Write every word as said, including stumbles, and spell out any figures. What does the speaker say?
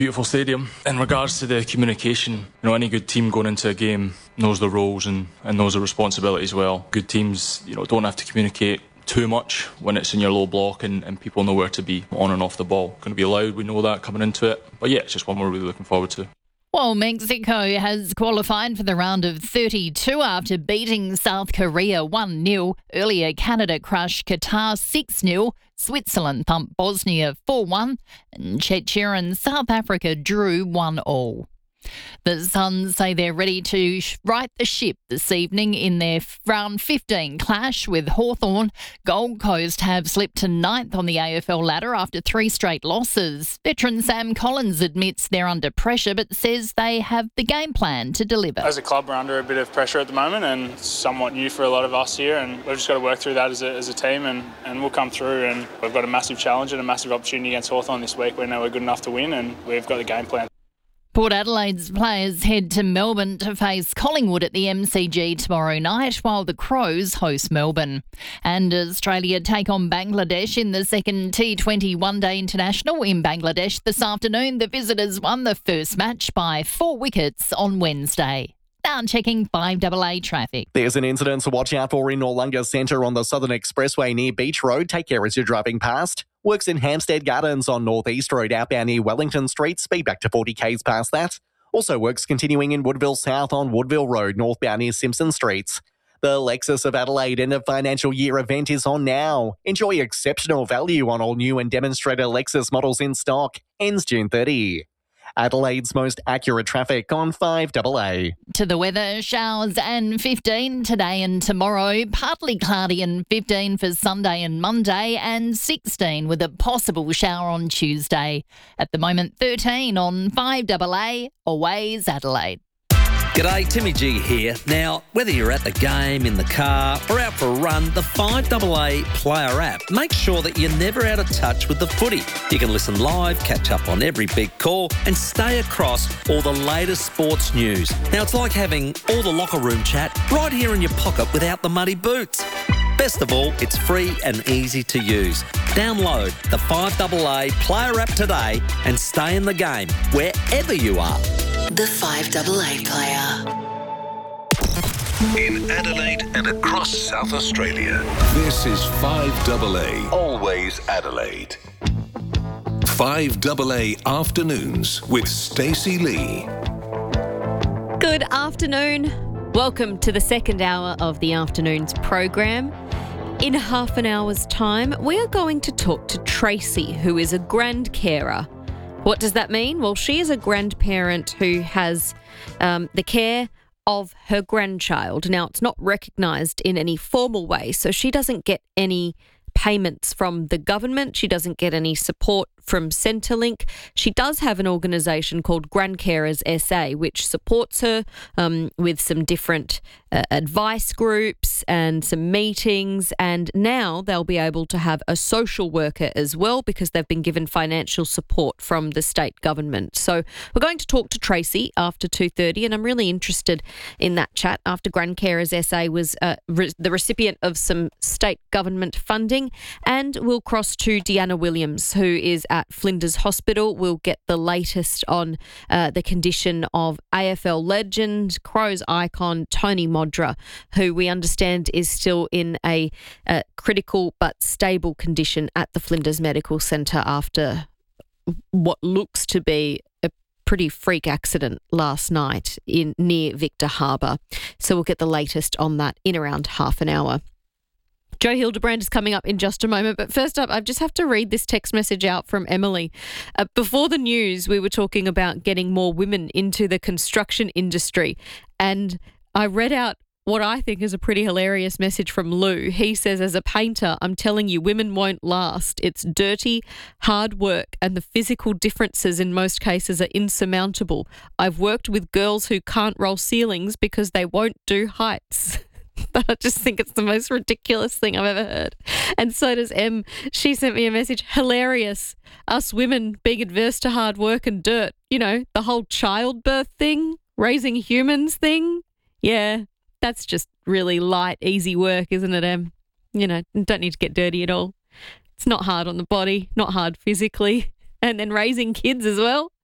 Beautiful stadium. In regards to the communication, you know, any good team going into a game knows their roles and, and knows their responsibilities well. Good teams, you know, don't have to communicate too much when it's in your low block and, and people know where to be on and off the ball. Going to be loud, we know that coming into it. But yeah, it's just one we're really looking forward to. Well, Mexico has qualified for the round of thirty-two after beating South Korea one nil. Earlier, Canada crushed Qatar six nil. Switzerland thumped Bosnia four one. And Czechia and South Africa drew one all. The Suns say they're ready to right the ship this evening in their round fifteen clash with Hawthorn. Gold Coast have slipped to ninth on the A F L ladder after three straight losses. Veteran Sam Collins admits they're under pressure but says they have the game plan to deliver. As a club, we're under a bit of pressure at the moment and it's somewhat new for a lot of us here, and we've just got to work through that as a, as a team and, and we'll come through. And we've got a massive challenge and a massive opportunity against Hawthorn this week. We know we're good enough to win and we've got the game plan. Port Adelaide's players head to Melbourne to face Collingwood at the M C G tomorrow night, while the Crows host Melbourne. And Australia take on Bangladesh in the second T twenty one-day international in Bangladesh this afternoon. The visitors won the first match by four wickets on Wednesday. Now checking five A A traffic. There's an incident to watch out for in Noarlunga Centre on the Southern Expressway near Beach Road. Take care as you're driving past. Works in Hampstead Gardens on North East Road outbound near Wellington Street. Speed back to forty k's past that. Also works continuing in Woodville South on Woodville Road northbound near Simpson Streets. The Lexus of Adelaide end of financial year event is on now. Enjoy exceptional value on all new and demonstrator Lexus models in stock. Ends June thirtieth. Adelaide's most accurate traffic on five A A. To the weather, showers and fifteen today and tomorrow. Partly cloudy and fifteen for Sunday and Monday, and sixteen with a possible shower on Tuesday. At the moment, thirteen on five A A. Always Adelaide. G'day, Timmy G here. Now, whether you're at the game, in the car, or out for a run, the five A A Player app makes sure that you're never out of touch with the footy. You can listen live, catch up on every big call, and stay across all the latest sports news. Now, it's like having all the locker room chat right here in your pocket without the muddy boots. Best of all, it's free and easy to use. Download the five A A Player app today and stay in the game wherever you are. The five A A Player. In Adelaide and across South Australia, this is five A A. Always Adelaide. five A A Afternoons with Stacey Lee. Good afternoon. Welcome to the second hour of the afternoon's program. In half an hour's time, we are going to talk to Tracy, who is a grand carer. What does that mean? Well, she is a grandparent who has um, the care of her grandchild. Now, it's not recognised in any formal way, so she doesn't get any payments from the government. She doesn't get any support from Centrelink. She does have an organisation called Grandcarers S A, which supports her um, with some different uh, advice groups and some meetings. And now they'll be able to have a social worker as well because they've been given financial support from the state government. So we're going to talk to Tracy after two thirty, and I'm really interested in that chat after Grandcarers S A was uh, re- the recipient of some state government funding. And we'll cross to Deanna Williams, who is at Flinders Hospital. We'll get the latest on uh, the condition of A F L legend, Crows icon Tony Modra, who we understand is still in a uh, critical but stable condition at the Flinders Medical Centre after what looks to be a pretty freak accident last night in near Victor Harbour. So we'll get the latest on that in around half an hour. Joe Hildebrand is coming up in just a moment. But first up, I just have to read this text message out from Emily. Uh, before the news, we were talking about getting more women into the construction industry. And I read out what I think is a pretty hilarious message from Lou. He says, as a painter, I'm telling you, women won't last. It's dirty, hard work, and the physical differences in most cases are insurmountable. I've worked with girls who can't roll ceilings because they won't do heights. But I just think it's the most ridiculous thing I've ever heard. And so does Em. She sent me a message. Hilarious. Us women being adverse to hard work and dirt. You know, the whole childbirth thing, raising humans thing. Yeah, that's just really light, easy work, isn't it, Em? You know, don't need to get dirty at all. It's not hard on the body, not hard physically. And then raising kids as well.